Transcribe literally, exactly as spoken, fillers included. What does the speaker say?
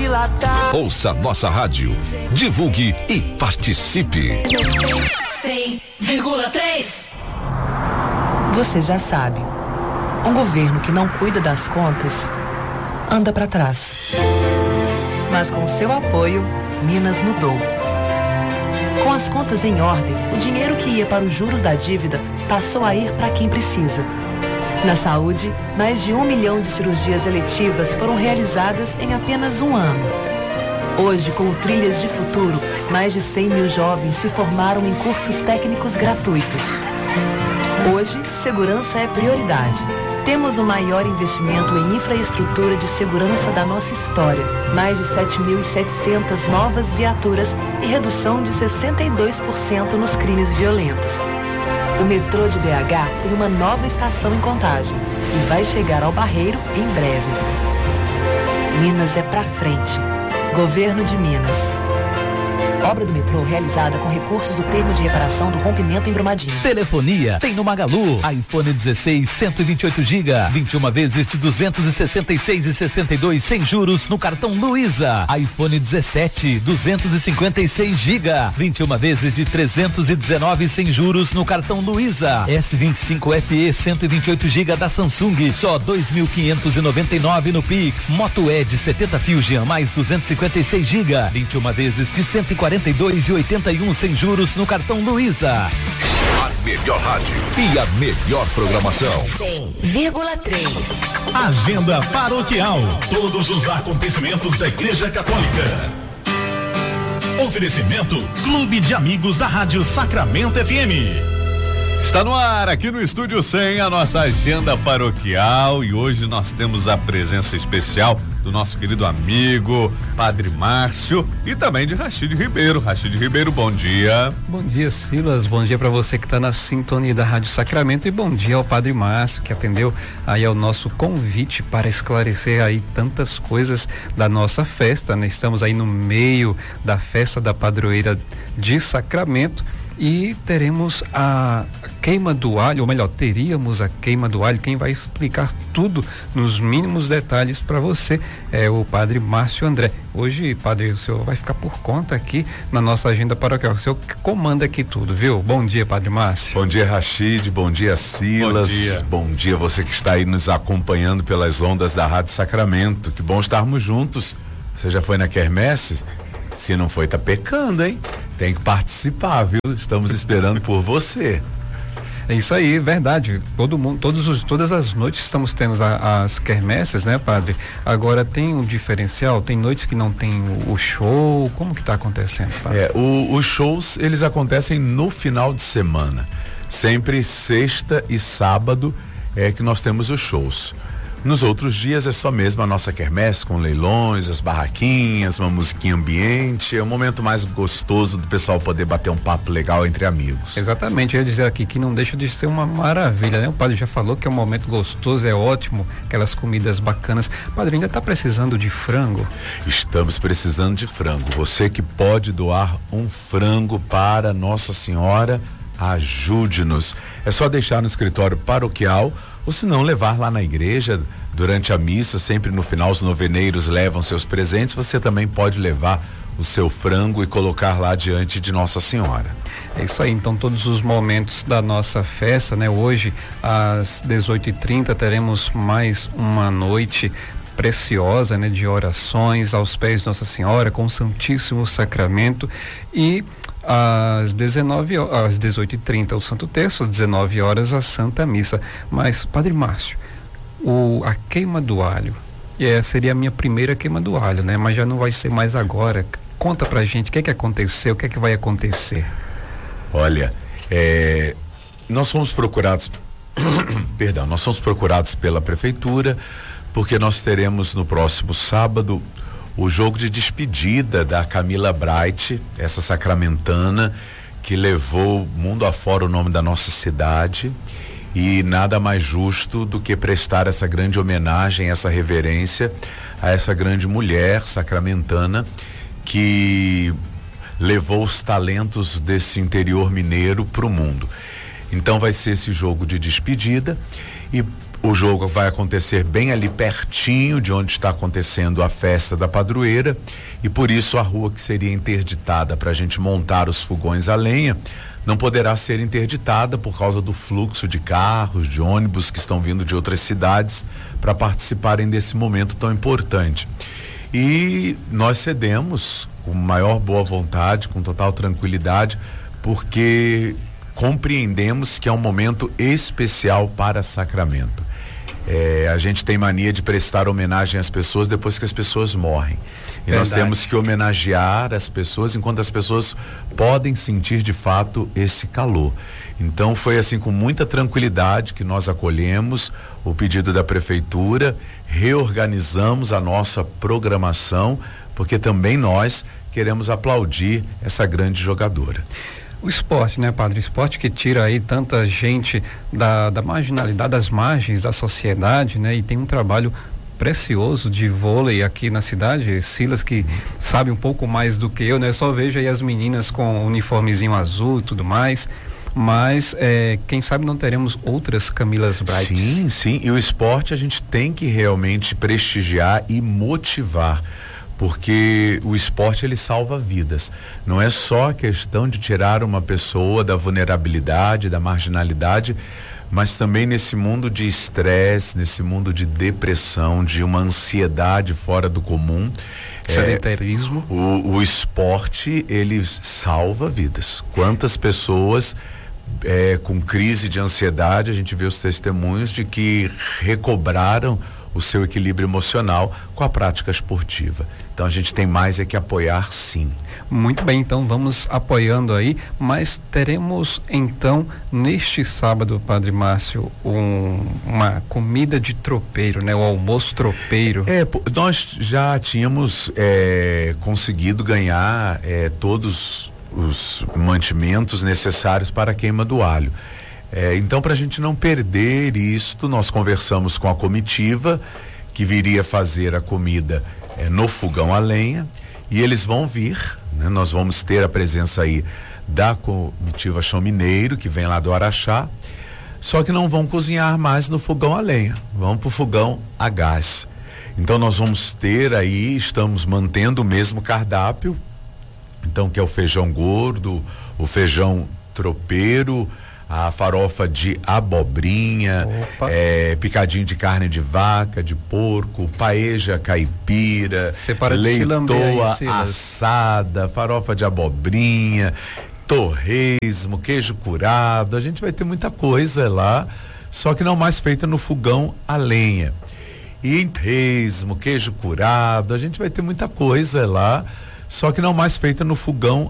dilatar. Ouça nossa rádio, divulgue e participe. cem vírgula três. Você já sabe, um governo que não cuida das contas anda para trás. Mas com seu apoio, Minas mudou. Com as contas em ordem, o dinheiro que ia para os juros da dívida passou a ir para quem precisa. Na saúde, mais de um milhão de cirurgias eletivas foram realizadas em apenas um ano. Hoje, com o Trilhas de Futuro, mais de cem mil jovens se formaram em cursos técnicos gratuitos. Hoje, segurança é prioridade. Temos o maior investimento em infraestrutura de segurança da nossa história. Mais de sete mil e setecentas novas viaturas e redução de sessenta e dois por cento nos crimes violentos. O metrô de B H tem uma nova estação em Contagem e vai chegar ao Barreiro em breve. Minas é pra frente. Governo de Minas. Obra do metrô realizada com recursos do termo de reparação do rompimento em Brumadinho. Telefonia tem no Magalu. iPhone dezesseis, cento e vinte e oito gigas, vinte e uma vezes de duzentos e sessenta e seis e sessenta e dois sem juros no cartão Luiza. iPhone dezessete, duzentos e cinquenta e seis gigas, vinte e uma vezes de trezentos e dezenove sem juros no cartão Luiza. S vinte e cinco F E, cento e vinte e oito gigas da Samsung, só dois mil quinhentos e noventa e nove no Pix. Moto Edge setenta Fusion mais duzentos e cinquenta e seis gigas, vinte e uma vezes de cento e quarenta e dois e oitenta e um sem juros no cartão Luiza. A melhor rádio e a melhor programação. cem vírgula três. Agenda paroquial. Todos os acontecimentos da Igreja Católica. Oferecimento Clube de Amigos da Rádio Sacramento F M. Está no ar, aqui no Estúdio cem, a nossa agenda paroquial, e hoje nós temos a presença especial do nosso querido amigo, Padre Márcio, e também de Rachid Ribeiro. Rachid Ribeiro, bom dia. Bom dia, Silas, bom dia para você que está na sintonia da Rádio Sacramento, e bom dia ao Padre Márcio, que atendeu aí ao nosso convite para esclarecer aí tantas coisas da nossa festa, né? Estamos aí no meio da festa da padroeira de Sacramento, e teremos a queima do alho, ou melhor, teríamos a queima do alho. Quem vai explicar tudo nos mínimos detalhes para você é o Padre Márcio André. Hoje, Padre, o senhor vai ficar por conta aqui na nossa agenda paroquial. O senhor que comanda aqui tudo, viu? Bom dia, Padre Márcio. Bom dia, Rachid. Bom dia, Silas. Bom dia. Bom dia você que está aí nos acompanhando pelas ondas da Rádio Sacramento. Que bom estarmos juntos. Você já foi na quermesse? Se não foi, tá pecando, hein? Tem que participar, viu? Estamos esperando por você. É isso aí, verdade. Todo mundo, todos os, todas as noites estamos tendo a, as quermesses, né, Padre? Agora tem um diferencial, tem noites que não tem o, o show, como que tá acontecendo, Padre? É, o, os shows, eles acontecem no final de semana. Sempre sexta e sábado é que nós temos os shows. Nos outros dias é só mesmo a nossa quermesse, com leilões, as barraquinhas, uma musiquinha ambiente. É o momento mais gostoso do pessoal poder bater um papo legal entre amigos. Exatamente, eu ia dizer aqui que não deixa de ser uma maravilha, né? O padre já falou que é um momento gostoso, é ótimo, aquelas comidas bacanas. Padre, ainda está precisando de frango? Estamos precisando de frango. Você que pode doar um frango para Nossa Senhora, ajude-nos. É só deixar no escritório paroquial, ou se não, levar lá na igreja durante a missa. Sempre no final os noveneiros levam seus presentes. Você também pode levar o seu frango e colocar lá diante de Nossa Senhora. É isso aí, então todos os momentos da nossa festa, né? Hoje às dezoito e trinta teremos mais uma noite preciosa, né? De orações aos pés de Nossa Senhora, com o Santíssimo Sacramento, e às dezenove horas, às dezoito e trinta o Santo Terço, às dezenove horas a Santa Missa. Mas, Padre Márcio, o, a queima do alho, é, seria a minha primeira queima do alho, né? Mas já não vai ser mais agora. Conta pra gente o que é que aconteceu, o que é que vai acontecer. Olha, é, nós fomos procurados, perdão, nós fomos procurados pela prefeitura, porque nós teremos no próximo sábado o jogo de despedida da Camila Bright, essa sacramentana que levou mundo afora o nome da nossa cidade, e nada mais justo do que prestar essa grande homenagem, essa reverência a essa grande mulher sacramentana que levou os talentos desse interior mineiro para o mundo. Então vai ser esse jogo de despedida, e O jogo vai acontecer bem ali pertinho de onde está acontecendo a festa da padroeira, e por isso a rua que seria interditada para a gente montar os fogões a lenha não poderá ser interditada por causa do fluxo de carros, de ônibus que estão vindo de outras cidades para participarem desse momento tão importante. E nós cedemos com maior boa vontade, com total tranquilidade, porque compreendemos que é um momento especial para Sacramento. É, a gente tem mania de prestar homenagem às pessoas depois que as pessoas morrem. E Verdade. Nós temos que homenagear as pessoas enquanto as pessoas podem sentir de fato esse calor. Então foi assim com muita tranquilidade que nós acolhemos o pedido da prefeitura, reorganizamos a nossa programação, porque também nós queremos aplaudir essa grande jogadora. O esporte, né, padre? O esporte que tira aí tanta gente da, da marginalidade, das margens da sociedade, né? E tem um trabalho precioso de vôlei aqui na cidade. Silas, que sabe um pouco mais do que eu, né? Eu só vejo aí as meninas com uniformezinho azul e tudo mais. Mas é, quem sabe não teremos outras Camilas Bright. Sim, sim. E o esporte a gente tem que realmente prestigiar e motivar, porque o esporte ele salva vidas. Não é só a questão de tirar uma pessoa da vulnerabilidade, da marginalidade, mas também nesse mundo de estresse, nesse mundo de depressão, de uma ansiedade fora do comum. Sedentarismo. É, o, o esporte ele salva vidas. Quantas pessoas é, com crise de ansiedade, a gente vê os testemunhos de que recobraram o seu equilíbrio emocional com a prática esportiva. Então a gente tem mais é que apoiar, sim. Muito bem, então vamos apoiando aí, mas teremos então neste sábado, Padre Márcio, um, uma comida de tropeiro, né? O almoço tropeiro. É, nós já tínhamos é, conseguido ganhar é, todos os mantimentos necessários para a queima do alho. É, então, para a gente não perder isto, nós conversamos com a comitiva que viria fazer a comida é, no fogão a lenha, e eles vão vir, né? Nós vamos ter a presença aí da comitiva Chão Mineiro, que vem lá do Araxá, só que não vão cozinhar mais no fogão a lenha, vão para o fogão a gás. Então nós vamos ter aí, estamos mantendo o mesmo cardápio, então que é o feijão gordo, o feijão tropeiro, a farofa de abobrinha, é, picadinho de carne de vaca, de porco, paeja caipira, leitoa assada, farofa de abobrinha, torresmo, queijo curado. A gente vai ter muita coisa lá, só que não mais feita no fogão a lenha. E torresmo, queijo curado, a gente vai ter muita coisa lá, só que não mais feita no fogão